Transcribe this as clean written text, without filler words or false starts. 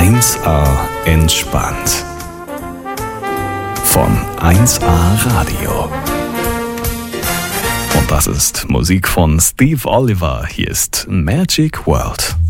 1A entspannt. Von 1A Radio. Und das ist Musik von Steve Oliver. Hier ist Magic World.